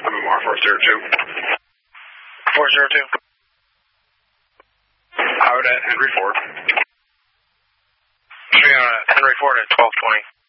MMR 402. 402. Out at Henry Ford. Shooting on Henry Ford at 1220.